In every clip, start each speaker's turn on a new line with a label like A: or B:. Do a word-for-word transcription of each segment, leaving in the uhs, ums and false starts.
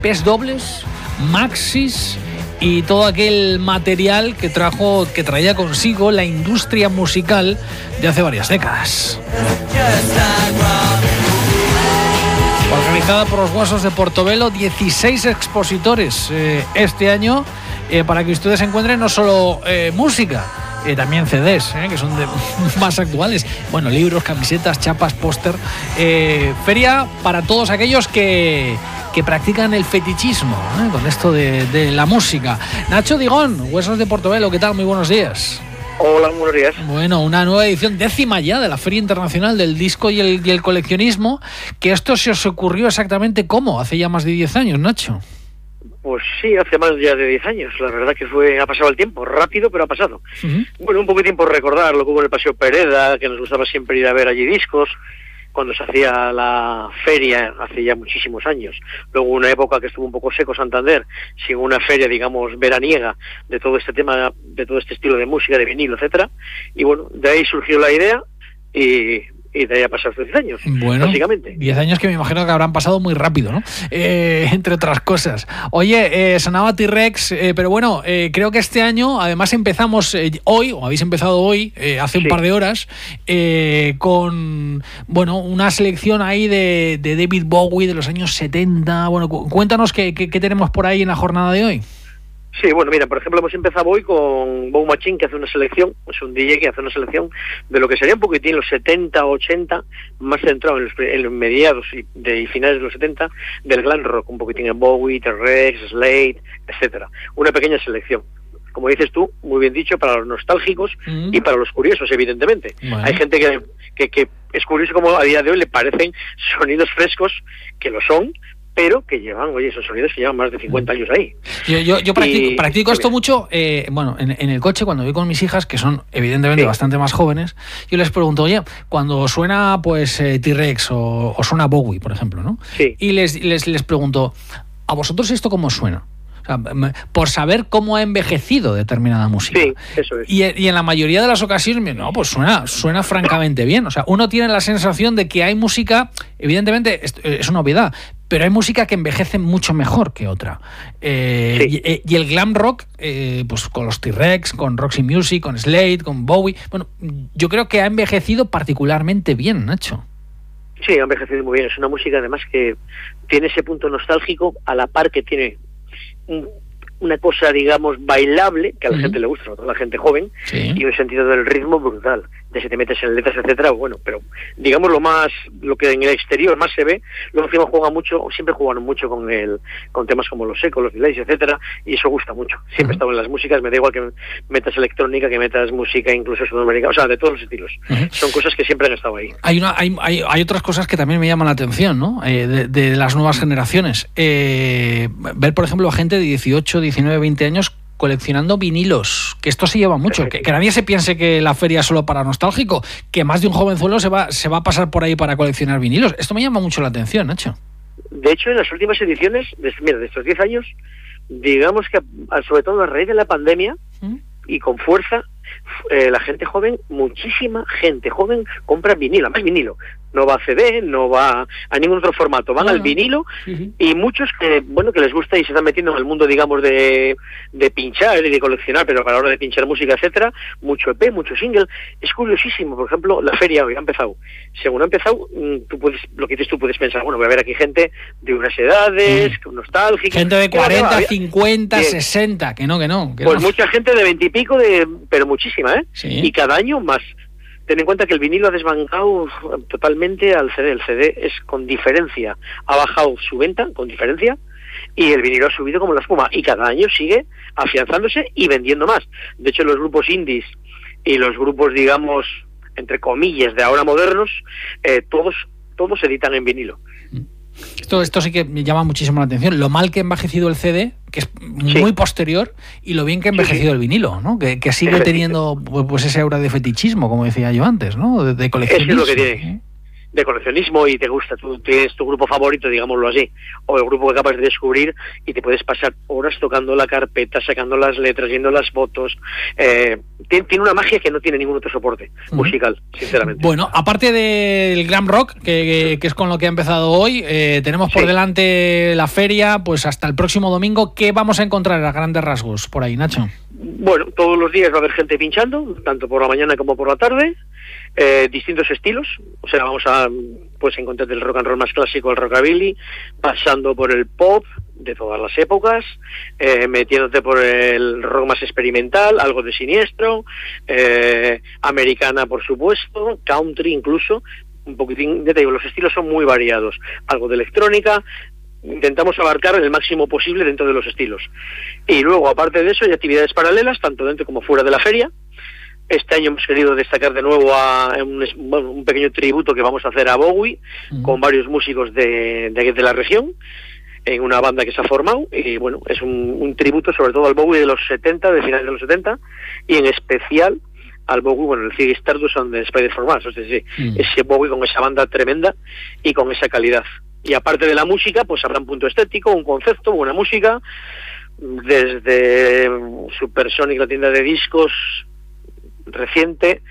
A: pes dobles, maxis y todo aquel material que trajo, que traía consigo la industria musical de hace varias décadas. Organizada por los Guasos de Portobelo, dieciséis expositores eh, este año, eh, para que ustedes encuentren no solo eh, música, eh, también C Ds, eh, que son de, más actuales, bueno, libros, camisetas, chapas, póster, eh, feria para todos aquellos que, que practican el fetichismo, eh, con esto de, de la música. Nacho Digón, Huesos de Portobelo, ¿qué tal? Muy buenos días.
B: Hola, buenos días.
A: Bueno, una nueva edición, décima ya, de la Feria Internacional del Disco y el, y el Coleccionismo, que esto se os ocurrió exactamente ¿cómo? Hace ya más de diez años, Nacho.
B: Pues sí, hace más ya de diez años. La verdad que fue ha pasado el tiempo, rápido, pero ha pasado. Uh-huh. Bueno, un poquitín por recordar lo que hubo en el Paseo Pereda, que nos gustaba siempre ir a ver allí discos, cuando se hacía la feria hace ya muchísimos años. Luego una época que estuvo un poco seco Santander, sin una feria, digamos, veraniega de todo este tema, de todo este estilo de música, de vinilo, etcétera. Y bueno, de ahí surgió la idea y... y de ahí ha pasado diez años,
A: bueno,
B: básicamente.
A: diez años que me imagino que habrán pasado muy rápido, ¿no? Eh, entre otras cosas. Oye, eh, sonaba T-Rex, eh, pero bueno, eh, creo que este año, además empezamos eh, hoy, o habéis empezado hoy, eh, hace un sí. par de horas, eh, con, bueno, una selección ahí de, de David Bowie de los años setenta. Bueno, cu- cuéntanos qué, qué, qué tenemos por ahí en la jornada de hoy.
B: Sí, bueno, mira, por ejemplo, hemos empezado hoy con Bow Machine, que hace una selección, es un D J que hace una selección de lo que sería un poquitín los setenta, ochenta, más centrado en los, en los mediados y, de, y finales de los setenta, del glam rock, un poquitín en Bowie, T-Rex, Slade, etcétera. Una pequeña selección. Como dices tú, muy bien dicho, para los nostálgicos mm. y para los curiosos, evidentemente. Bueno. Hay gente que, que, que es curioso como a día de hoy le parecen sonidos frescos, que lo son, pero que llevan, oye, esos sonidos que llevan más de cincuenta años ahí.
A: Yo, yo, yo practico,
B: y,
A: practico esto mucho, eh, bueno, en, en el coche, cuando voy con mis hijas, que son evidentemente sí. bastante más jóvenes, yo les pregunto, oye, cuando suena pues eh, T-Rex o, o suena Bowie, por ejemplo, ¿no?
B: Sí.
A: Y les, les, les pregunto, ¿a vosotros esto cómo suena? O sea, por saber cómo ha envejecido determinada música.
B: Sí, eso es.
A: Y, y en la mayoría de las ocasiones, no, pues suena, suena francamente bien. O sea, uno tiene la sensación de que hay música, evidentemente es, es una obviedad, pero hay música que envejece mucho mejor que otra. Eh, sí. y, y el glam rock, eh, pues con los T-Rex, con Roxy Music, con Slade, con Bowie, bueno, yo creo que ha envejecido particularmente bien, Nacho.
B: Sí, ha envejecido muy bien. Es una música además que tiene ese punto nostálgico a la par que tiene un, una cosa, digamos, bailable, que a la uh-huh. gente le gusta, sobre todo a la gente joven, sí. y un sentido del ritmo brutal. De si te metes en letras, etcétera, bueno, pero digamos lo más, lo que en el exterior más se ve, luego encima juega mucho, siempre jugaron mucho con el, con temas como los ecos, los delays, etcétera, y eso gusta mucho. Siempre uh-huh. he estado en las músicas, me da igual que metas electrónica, que metas música incluso sudamericana, o sea, de todos los estilos. Uh-huh. Son cosas que siempre han estado ahí.
A: Hay una, hay, hay, hay otras cosas que también me llaman la atención, ¿no? Eh, de, de las nuevas generaciones. Eh, ver, por ejemplo, a gente de dieciocho, diecinueve, veinte años coleccionando vinilos, que esto se lleva mucho, que, que nadie se piense que la feria es solo para nostálgico, que más de un jovenzuelo se va, se va a pasar por ahí para coleccionar vinilos. Esto me llama mucho la atención, Nacho.
B: De hecho, en las últimas ediciones, de, mira, de estos diez años, digamos que sobre todo a raíz de la pandemia, ¿Mm? y con fuerza, eh, la gente joven, muchísima gente joven compra vinilo, más vinilo. No va a C D, no va a ningún otro formato, van ah, al vinilo sí. y muchos que, bueno, que les gusta y se están metiendo en el mundo, digamos, de, de pinchar y de coleccionar, pero para la hora de pinchar música, etcétera, mucho E P, mucho single. Es curiosísimo, por ejemplo, la feria hoy ha empezado. Según ha empezado, tú puedes, lo que dices tú puedes pensar, bueno, voy a ver aquí gente de unas edades, mm. nostálgica.
A: Gente de cuarenta, cincuenta, bien. sesenta, que no, que no. Que
B: pues
A: no.
B: mucha gente de veinte y pico, de, pero muchísima, ¿eh?
A: Sí.
B: Y cada año más. Ten en cuenta que el vinilo ha desbancado totalmente al C D. El C D es con diferencia, ha bajado su venta con diferencia y el vinilo ha subido como la espuma y cada año sigue afianzándose y vendiendo más. De hecho, los grupos indies y los grupos, digamos, entre comillas, de ahora modernos, eh, todos todos editan en vinilo.
A: Esto, esto sí que me llama muchísimo la atención. Lo mal que ha envejecido el C D, que es muy sí. posterior, y lo bien que ha envejecido sí, sí. el vinilo, ¿no? Que, que sigue teniendo pues ese aura de fetichismo, como decía yo antes, ¿no? De, de coleccionismo.
B: Eso es lo que tiene. ¿eh? de coleccionismo y te gusta, tú tienes tu grupo favorito, digámoslo así, o el grupo que acabas de descubrir, y te puedes pasar horas tocando la carpeta, sacando las letras, viendo las fotos. Eh, tiene, tiene una magia que no tiene ningún otro soporte uh-huh. musical, sinceramente.
A: Bueno, aparte del glam rock, que, que es con lo que ha empezado hoy, eh, tenemos por sí. delante la feria, pues hasta el próximo domingo. ¿Qué vamos a encontrar a grandes rasgos por ahí, Nacho?
B: Bueno, todos los días va a haber gente pinchando, tanto por la mañana como por la tarde, eh, distintos estilos, o sea, vamos a pues encontrar del rock and roll más clásico al rockabilly, pasando por el pop de todas las épocas, eh, metiéndote por el rock más experimental, algo de siniestro, eh, americana por supuesto, country incluso, un poquitín, ya te digo, los estilos son muy variados, algo de electrónica. Intentamos abarcar el máximo posible dentro de los estilos. Y luego, aparte de eso, hay actividades paralelas, tanto dentro como fuera de la feria. Este año hemos querido destacar de nuevo a un, bueno, un pequeño tributo que vamos a hacer a Bowie, uh-huh. con varios músicos de, de, de la región, en una banda que se ha formado. Y bueno, es un, un tributo sobre todo al Bowie de los setenta, de finales de los setenta, y en especial al Bowie, bueno, el Ziggy Stardust and the Spider for Mars, es decir, uh-huh. ese Bowie con esa banda tremenda y con esa calidad. Y aparte de la música, pues habrá un punto estético, un concepto, buena música, desde Supersonic, la tienda de discos reciente,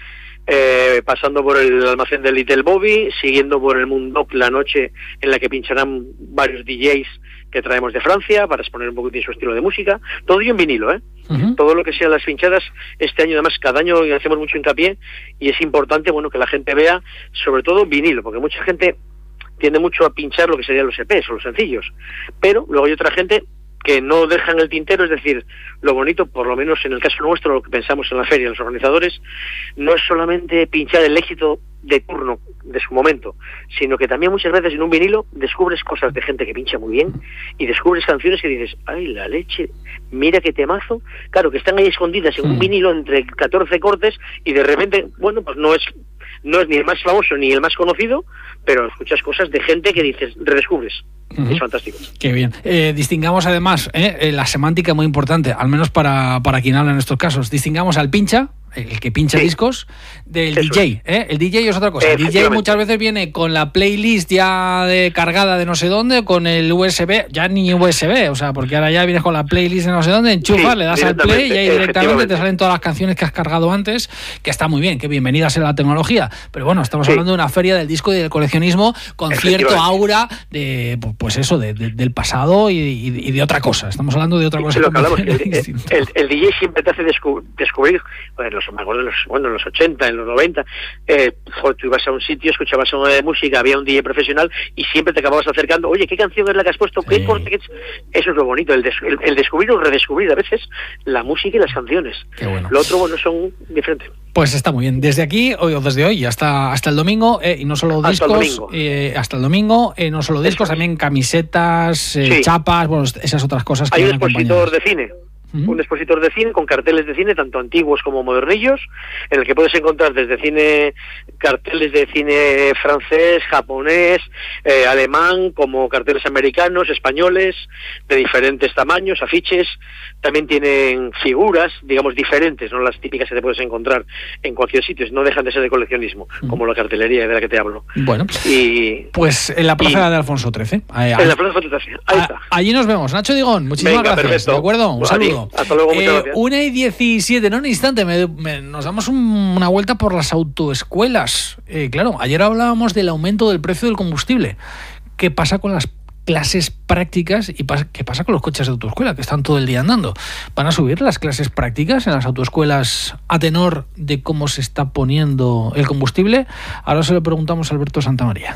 B: eh, pasando por el almacén de Little Bobby, siguiendo por el Moondock la noche en la que pincharán varios D Js que traemos de Francia para exponer un poquitín su estilo de música, todo ello en vinilo, ¿eh? Uh-huh. Todo lo que sean las pinchadas, este año además, cada año hacemos mucho hincapié y es importante, bueno, que la gente vea sobre todo vinilo, porque mucha gente tiende mucho a pinchar lo que serían los E Pes o los sencillos, pero luego hay otra gente que no dejan el tintero, es decir, lo bonito, por lo menos en el caso nuestro, lo que pensamos en la feria, los organizadores, no es solamente pinchar el éxito de turno de su momento, sino que también muchas veces en un vinilo descubres cosas de gente que pincha muy bien y descubres canciones que dices, ay, la leche, mira qué temazo, claro, que están ahí escondidas en un vinilo entre catorce cortes y de repente, bueno, pues no es no es ni el más famoso ni el más conocido, pero escuchas cosas de gente que dices, redescubres. Uh-huh. Es fantástico.
A: Qué bien. Eh, distingamos además eh, la semántica muy importante, al menos para, para quien habla en estos casos. Distingamos al pincha, el que pincha sí. discos, del Eso D J. ¿eh? El D J es otra cosa. El D J muchas veces viene con la playlist ya de, cargada de no sé dónde, con el U S B, ya ni U S B, o sea, porque ahora ya vienes con la playlist de no sé dónde, enchufas, sí, le das al play y ahí directamente te salen todas las canciones que has cargado antes, que está muy bien, que bienvenida sea la tecnología. Pero bueno, estamos sí. hablando de una feria del disco y del coleccionismo con cierto aura de, pues eso, de, de, del pasado y, y, y de otra cosa. Estamos hablando de otra cosa.
B: Lo que hablamos, el, el, el D J siempre te hace descu- descubrir, bueno, me acuerdo en los, bueno, en los ochenta, en los noventa, eh, joder, tú ibas a un sitio, escuchabas una de música, había un D J profesional y siempre te acababas acercando, oye, ¿qué canción es la que has puesto? ¿Qué sí. corte? ¿Qué es? Eso es lo bonito, el, des, el, el descubrir o redescubrir a veces la música y las canciones.
A: Qué bueno.
B: Lo otro, bueno, son diferentes.
A: Pues está muy bien. Desde aquí, hoy o desde hoy, hasta, hasta el domingo, eh, y no solo
B: hasta
A: discos, el eh, hasta el domingo, eh, no solo discos, Eso. también camisetas, eh, sí. chapas, bueno, esas otras cosas que
B: hay un expositor de cine. Uh-huh. Un expositor de cine con carteles de cine tanto antiguos como modernillos, en el que puedes encontrar desde cine, carteles de cine francés, japonés, eh, alemán, como carteles americanos, españoles, de diferentes tamaños, afiches. También tienen figuras, digamos, diferentes, no las típicas que te puedes encontrar en cualquier sitio, no dejan de ser de coleccionismo, uh-huh. como la cartelería de la que te hablo.
A: Bueno, y, pues en la plaza y, de Alfonso trece. Ahí,
B: en la plaza de Alfonso trece, ahí a, está.
A: Allí nos vemos. Nacho Digón, muchísimas
B: Venga,
A: gracias.
B: Perfecto.
A: ¿De acuerdo? Un
B: pues
A: saludo.
B: Hasta luego, muchas
A: eh,
B: gracias.
A: una y diecisiete, en un instante me, me, nos damos un, una vuelta por las autoescuelas. Eh, claro, ayer hablábamos del aumento del precio del combustible. ¿Qué pasa con las clases prácticas y pas- qué pasa con los coches de autoescuela que están todo el día andando? ¿Van a subir las clases prácticas en las autoescuelas a tenor de cómo se está poniendo el combustible? Ahora se lo preguntamos a Alberto Santamaría.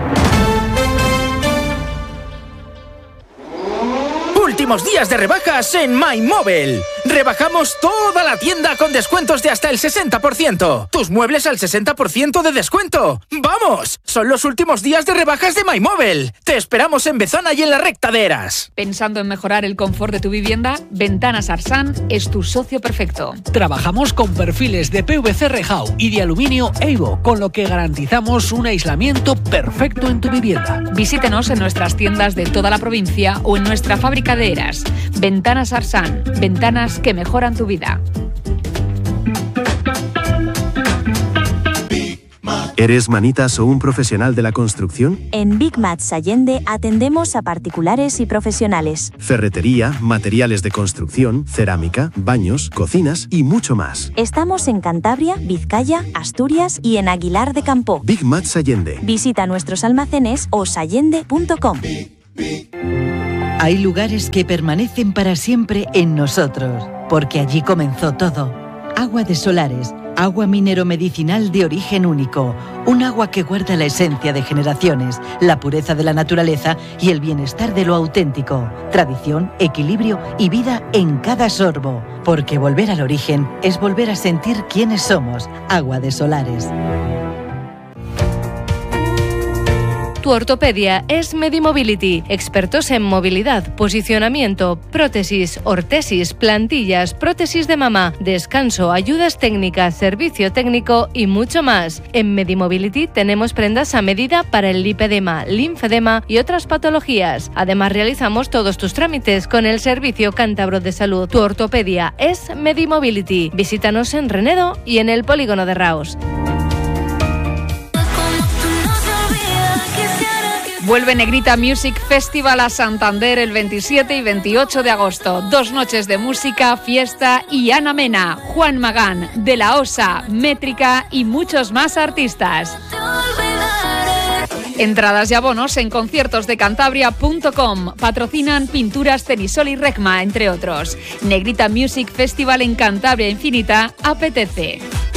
C: Últimos días de rebajas en MyMobile. Rebajamos toda la tienda con descuentos de hasta el sesenta por ciento. Tus muebles al sesenta por ciento de descuento. ¡Vamos! Son los últimos días de rebajas de MyMobile. Te esperamos en Bezana y en la Recta de Eras.
D: Pensando en mejorar el confort de tu vivienda, Ventanas Arsan es tu socio perfecto.
A: Trabajamos con perfiles de P V C Rehau y de aluminio Evo, con lo que garantizamos un aislamiento perfecto en tu vivienda.
D: Visítenos en nuestras tiendas de toda la provincia o en nuestra fábrica de Eras. Ventanas Arsan, ventanas que mejoran tu vida.
E: Be my ¿Eres manitas o un profesional de la construcción?
F: En Big Mats Allende atendemos a particulares y profesionales.
E: Ferretería, materiales de construcción, cerámica, baños, cocinas y mucho más.
F: Estamos en Cantabria, Vizcaya, Asturias y en Aguilar de Campoo.
E: Big Mats Allende.
F: Visita nuestros almacenes o sallende punto com.
G: Hay lugares que permanecen para siempre en nosotros, porque allí comenzó todo. Agua de Solares, agua minero-medicinal de origen único, un agua que guarda la esencia de generaciones, la pureza de la naturaleza y el bienestar de lo auténtico, tradición, equilibrio y vida en cada sorbo, porque volver al origen es volver a sentir quiénes somos. Agua de Solares.
H: Tu ortopedia es Medimobility, expertos en movilidad, posicionamiento, prótesis, ortesis, plantillas, prótesis de mama, descanso, ayudas técnicas, servicio técnico y mucho más. En Medimobility tenemos prendas a medida para el lipedema, linfedema y otras patologías. Además realizamos todos tus trámites con el servicio cántabro de salud. Tu ortopedia es Medimobility. Visítanos en Renedo y en el polígono de Raos.
D: Vuelve Negrita Music Festival a Santander el veintisiete y veintiocho de agosto. Dos noches de música, fiesta y Ana Mena, Juan Magán, De La Osa, Métrica y muchos más artistas. Entradas y abonos en conciertos de cantabria punto com. Patrocinan Pinturas Cenisol y Recma, entre otros. Negrita Music Festival en Cantabria Infinita apetece.